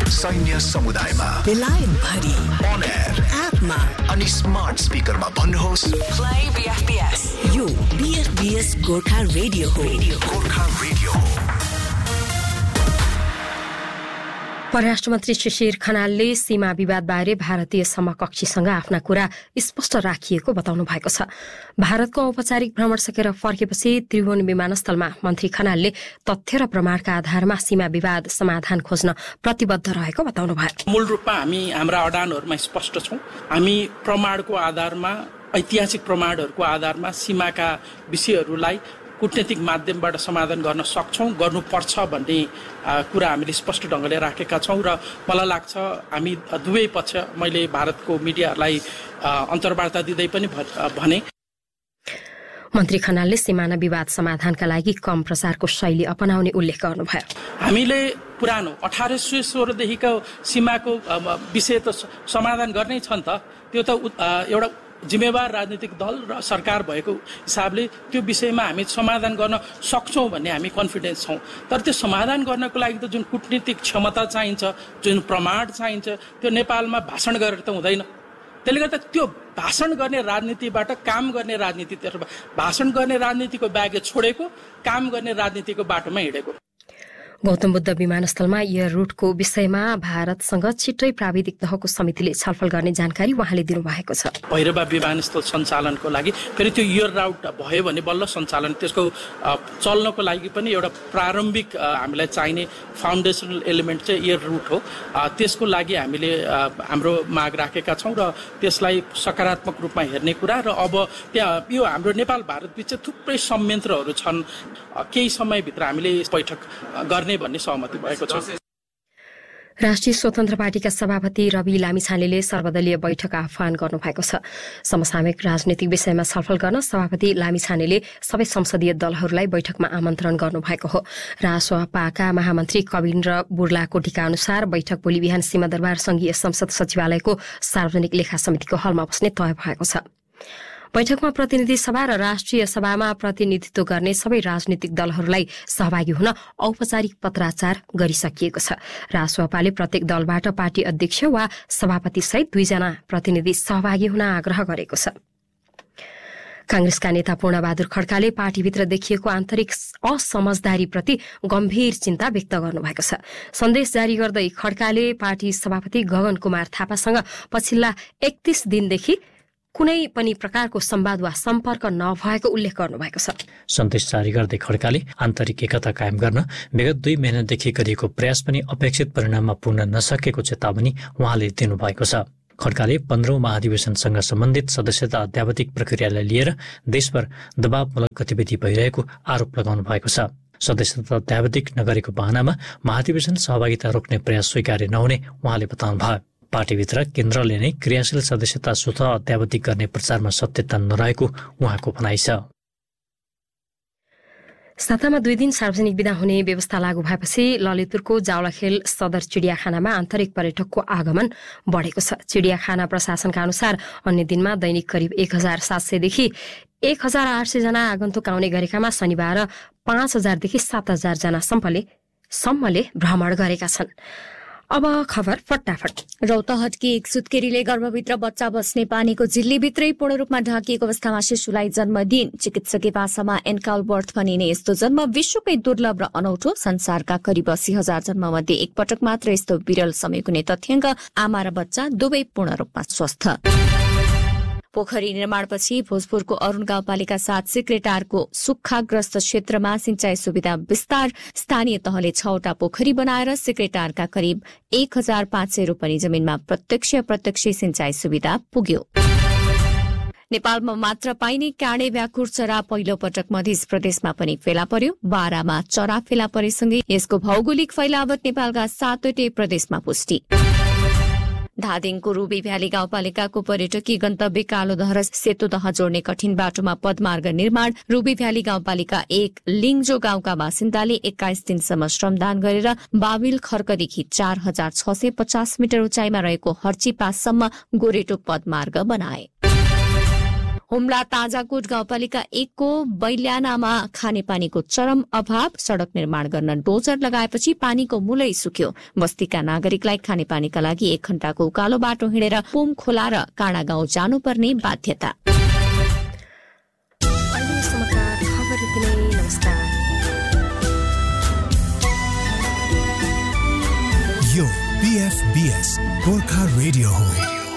सैन्य समुदायमा, बेलायत भरि, on air, एपमा अनि स्मार्ट स्पिकरमा भन्नुहोस् प्ले बीएफबीएस। यो बीएफबीएस गोर्खा रेडियो हो। गोर्खा रेडियो हो। परराष्ट्र मन्त्री शिशिर खनालले सीमा विवाद बारे भारतीय समकक्षीसँग आफ्ना कुरा स्पष्ट राखिएको बताउनु भएको छ। भारतको औपचारिक भ्रमण सकेर फर्केपछि त्रिभुवन विमानस्थलमा मन्त्री खनालले तथ्य र प्रमाणका आधारमा सीमा विवाद समाधान खोज्न प्रतिबद्ध रहेको बताउनु भयो। मूल रूपमा हामी हाम्रा अडानहरूमा स्पष्ट छौं। हामी प्रमाणको आधारमा, ऐतिहासिक प्रमाणहरूको आधारमा सीमाका विषयहरूलाई कूटनीतिक माध्यमबाट समाधान गर्न सक्छौं, गर्नुपर्छ भन्ने कुरा हामीले स्पष्ट ढंगले राखेका छौं र मलाई लाग्छ हामी दुवै पक्ष, मैले भारतको मिडियाहरूलाई अन्तर्वार्ता दिँदै पनि भने मन्त्री खनालले सीमाना विवाद समाधानका लागि कम प्रचारको शैली अपनाउने उल्लेख गर्नुभयो। हामीले पुरानो 1816 देखिको सीमाको विषय त समाधान गर्नै छ नि त। त्यो त एउटा जिम्मेवार राजनीतिक दल र सरकार भएको हिसाबले त्यो विषयमा हामी समाधान गर्न सक्छौं भन्ने हामी कन्फिडेन्स छौं। तर त्यो समाधान गर्नको लागि त जुन कूटनीतिक क्षमता चाहिन्छ, जुन प्रमाण चाहिन्छ, त्यो नेपालमा भाषण गरेर त हुँदैन। त्यसले गर्दा त्यो भाषण गर्ने राजनीतिबाट काम गर्ने राजनीतितर्फ, भाषण गर्ने राजनीतिको ब्यागेज छोडेको, काम गर्ने राजनीतिको बाटोमा हिँडेको। गौतम बुद्ध विमानस्थलमा एयर रूटको विषयमा भारतसँग छिट्टै प्राविधिक तहको समितिले छलफल गर्ने जानकारी उहाँले दिनुभएको छ। भैरवा विमानस्थल सञ्चालनको लागि फेरि त्यो एयर राउट भयो भने बल्ल सञ्चालन, त्यसको चल्नको लागि पनि एउटा प्रारम्भिक हामीलाई चाहिने फाउन्डेसनल एलिमेन्ट चाहिँ एयर रूट हो। त्यसको लागि हामीले हाम्रो माग राखेका छौं र त्यसलाई सकारात्मक रूपमा हेर्ने कुरा र अब त्यहाँ यो हाम्रो नेपाल भारत बीच थुप्रै संयन्त्रहरू छन्। केही समयभित्र हामीले बैठक गर्ने भन्ने सहमति भएको छ। राष्ट्रिय स्वतन्त्र पार्टीका सभापति रवि लामिछानेले सर्वदलीय बैठक आह्वान गर्नुभएको छ। समसामयिक राजनीतिक विषयमा छलफल गर्न सभापति लामिछानेले सबै संसदीय दलहरूलाई बैठकमा आमन्त्रण गर्नुभएको हो। रासपाका महामन्त्री कविन्द्र बुर्लाकोटीका अनुसार बैठक भोलि बिहान सिंहदरबार संघीय संसद सचिवालयको सार्वजनिक लेखा समितिको हलमा बस्ने तय भएको छ। बैठकमा प्रतिनिधि सभा र राष्ट्रिय सभामा प्रतिनिधित्व गर्ने सबै राजनीतिक दलहरूलाई सहभागी हुन औपचारिक पत्राचार गरिसकिएको छ। रासपाले प्रत्येक दलबाट पार्टी अध्यक्ष वा सभापति सहित 2 जना प्रतिनिधि सहभागी हुन आग्रह गरेको छ। कांग्रेसका नेता पूर्णबहादुर खड्काले पार्टीभित्र देखिएको आन्तरिक असमझदारीप्रति गम्भीर चिन्ता व्यक्त गर्नुभएको छ। सन्देश जारी गर्दै खड्काले पार्टी सभापति गगन कुमार थापासँग पछिल्ला 31 दिनदेखि कुनै पनि प्रकारको संवाद वा सम्पर्क नभएको उल्लेख गर्नुभएको छ। सन्देश जारी गर्दै खड्काले आन्तरिक एकता कायम गर्न विगत 2 महिनादेखि गरिएको प्रयास पनि अपेक्षित परिणाममा पुग्न नसकेको चेतावनी उहाँले दिनुभएको छ। खड्काले 15औं महाधिवेशनसँग सम्बन्धित सदस्यता अध्यावधिक प्रक्रियालाई लिएर देशभर दबावमूलक गतिविधि भइरहेको आरोप लगाउनु भएको छ। सदस्यता अध्यावधिक नगरेको बहानामा महाधिवेशन सहभागिता रोक्ने प्रयास स्वीकार्य नहुने उहाँले बताउनु भयो। पार्टीभित्र केन्द्रले नै क्रियाशील सदस्यता स्वतः अध्यावधिक गर्ने प्रचारमा सत्यता नरहेको उहाँको भनाइ छ। सातामा 2 दिन सार्वजनिक विदा हुने व्यवस्था लागू भएपछि ललितपुरको जावलाखेल सदर चिडियाखानामा आन्तरिक पर्यटकको आगमन बढेको छ। चिडियाखाना प्रशासनका अनुसार अन्य दिनमा दैनिक करिब 1700 देखि 1800 जना आगन्तुक आउने गरेकामा शनिबार 5000 देखि 7000 जना सम्मले भ्रमण गरेका छन्। अब खबर फटाफट। रौतहटकी एक सुत्केरीले गर्भभित्र बच्चा बस्ने पानीको झिल्लीभित्रै पूर्ण रूपमा ढाकिएको अवस्थामा शिशुलाई जन्म दिन चिकित्सकीय भाषामा एन्काल बर्थ भनिने यस्तो जन्म विश्वकै दुर्लभ र अनौठो। संसारका करिब 80,000 जन्ममध्ये एकपटक मात्र यस्तो विरल समय हुने तथ्याङ्क आमा र बच्चा दुवै पूर्ण रूपमा स्वस्थ। पोखरी निर्माणपछि भोजपुरको अरूण गाउँपालिका 7 सिक्रेटारको सुक्खाग्रस्त क्षेत्रमा सिंचाई सुविधा विस्तार। स्थानीय तहले 6वटा पोखरी बनाएर सिक्रेटारका करिब 1500 रोपनी जमिनमा प्रत्यक्ष अप्रत्यक्ष सिंचाई सुविधा पुग्यो। नेपालमा मात्र पाइने काँडे भ्याकुर चरा पहिलो पटक मध्य प्रदेशमा पनि फेला पर्यो। बारामा चरा फेला परेसँगै यसको भौगोलिक फैलावट नेपालका 7वटै प्रदेशमा पुष्टि। धादिङको रूबी भ्याली गाउँपालिकाको पर्यटकीय गन्तव्य कालोदहर सेतुदह जोड्ने कठिन बाटोमा पदमार्ग निर्माण। रूबी भ्याली गाउँपालिका 1 लिङ्जो गाउँका बासिन्दाले 21 दिनसम्म श्रमदान गरेर बाबिल खर्कदेखि 4650 मिटर उचाइमा रहेको हर्ची पाससम्म गोरेटो पदमार्ग बनाए। हुम्ला ताजाकोट गाउँपालिका 1 को बैल्यानामा खानेपानीको चरम अभाव, सड़क निर्माण गर्न डोजर लगाएपछि पानीको मूलै सुक्यो। बस्तीका नागरिकलाई खानेपानीका लागि 1 घण्टाको उकालो बाटो हिँडेर पुम खोला र काँडा गाउँ जानुपर्ने बाध्यता। यो BFBS गोर्खा रेडियो हो।